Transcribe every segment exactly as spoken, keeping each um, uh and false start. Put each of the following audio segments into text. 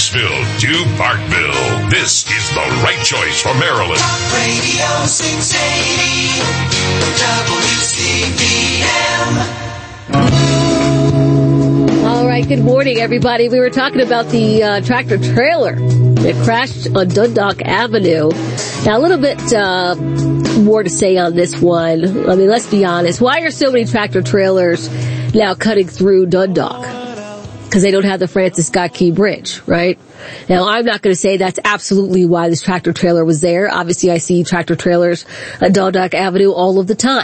Knoxville to Parkville. This is the right choice for Maryland. Talk Radio six eighty W C B M. All right, good morning, everybody. We were talking about the uh, tractor trailer that crashed on Dundalk Avenue. Now, a little bit uh, more to say on this one. I mean, let's be honest. Why are so many tractor trailers now cutting through Dundalk? Because they don't have the Francis Scott Key Bridge, right? Now, I'm not going to say that's absolutely why this tractor trailer was there. Obviously, I see tractor trailers on Dundalk Avenue all of the time.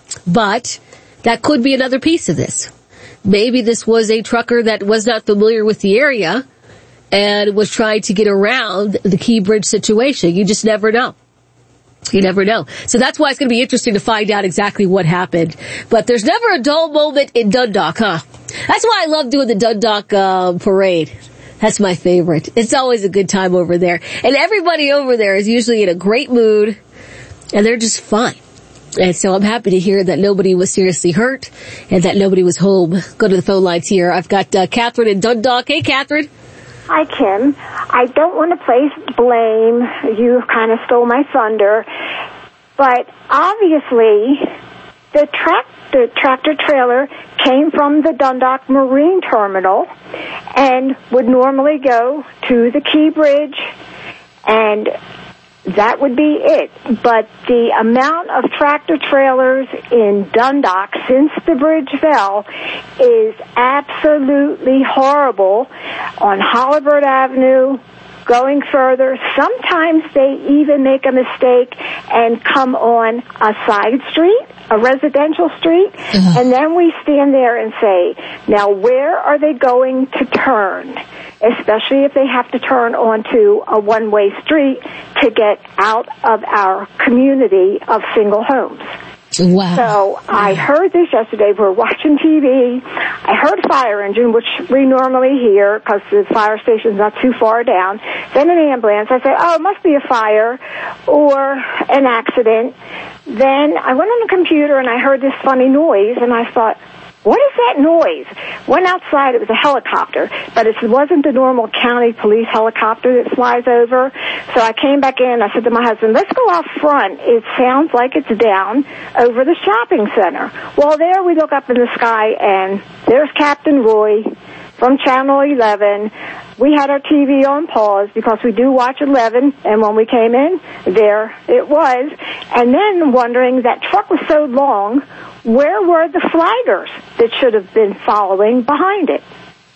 But that could be another piece of this. Maybe this was a trucker that was not familiar with the area and was trying to get around the Key Bridge situation. You just never know. You never know. So that's why it's going to be interesting to find out exactly what happened. But there's never a dull moment in Dundalk, huh? That's why I love doing the Dundalk uh, parade. That's my favorite. It's always a good time over there. And everybody over there is usually in a great mood, and they're just fine. And so I'm happy to hear that nobody was seriously hurt and that nobody was home. Go to the phone lines here. I've got uh, Catherine in Dundalk. Hey, Catherine. Hi, Kim. I don't want to place blame. You kind of stole my thunder. But obviously, the, track, the tractor trailer came from the Dundalk Marine Terminal and would normally go to the Key Bridge, and that would be it. But the amount of tractor trailers in Dundalk since the bridge fell is absolutely horrible. On Holabird Avenue, going further, sometimes they even make a mistake and come on a side street, a residential street, mm-hmm. and then we stand there and say, now where are they going to turn? Especially if they have to turn onto a one-way street to get out of our community of single homes. Wow. So I heard this yesterday. We're watching T V. I heard a fire engine, which we normally hear because the fire station's not too far down. Then an ambulance. I said, oh, it must be a fire or an accident. Then I went on the computer and I heard this funny noise, and I thought, what is that noise? Went outside, it was a helicopter, but it wasn't the normal county police helicopter that flies over. So I came back in, I said to my husband, let's go out front. It sounds like it's down over the shopping center. Well, there we look up in the sky, and there's Captain Roy from Channel eleven. We had our T V on pause because we do watch eleven, and when we came in, there it was. And then wondering, that truck was so long, where were the flaggers that should have been following behind it?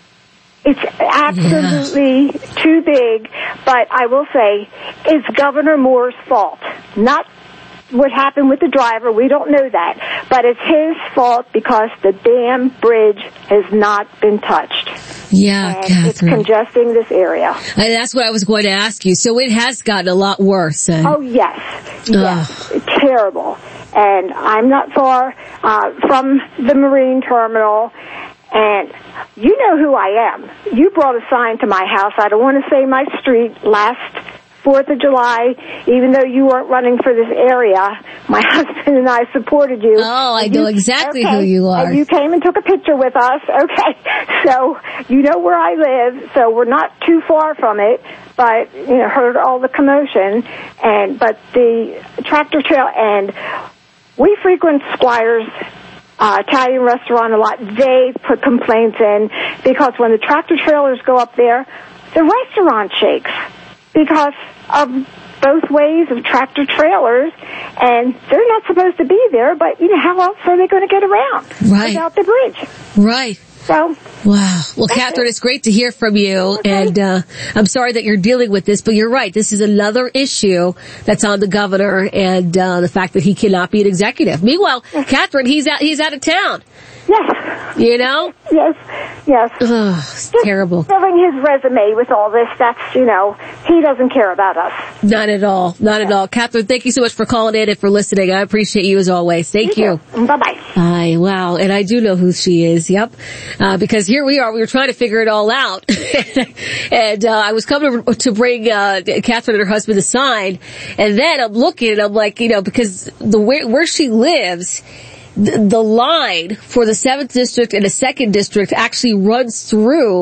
It's absolutely yeah. too big, but I will say it's Governor Moore's fault, not what happened with the driver. We don't know that, but it's his fault because the damn bridge has not been touched. Yeah, and Catherine. It's congesting this area. And that's what I was going to ask you. So it has gotten a lot worse. And... Oh, yes. Yes. Ugh. Terrible. And I'm not far uh, from the Marine Terminal, and you know who I am. You brought a sign to my house. I don't want to say my street. Last fourth of July, even though you weren't running for this area, my husband and I supported you. Oh, I and know you, exactly okay, who you are. And you came and took a picture with us. Okay, so you know where I live, so we're not too far from it, but, you know, heard all the commotion, and but the tractor trail, and we frequent Squire's Uh, Italian restaurant a lot. They put complaints in because when the tractor trailers go up there, the restaurant shakes because of both ways of tractor trailers, and they're not supposed to be there, but, you know, how else are they going to get around right. without the bridge? Right. So, wow. Well, Catherine, it. it's great to hear from you, okay. and uh, I'm sorry that you're dealing with this, but you're right. This is another issue that's on the governor, and uh, the fact that he cannot be an executive. Meanwhile, yes. Catherine, he's out, he's out of town. Yes. You know? Yes, yes. Ugh, it's Just terrible. Filling his resume with all this, that's, you know, he doesn't care about us. Not at all. Not yeah. at all. Catherine, thank you so much for calling in and for listening. I appreciate you as always. Thank you. you. Bye-bye. Bye. Wow. And I do know who she is. Yep. Uh, because here we are. We were trying to figure it all out. and uh, I was coming to bring uh, Catherine and her husband a sign. And then I'm looking and I'm like, you know, because the where, where she lives, the line for the seventh district and the second district actually runs through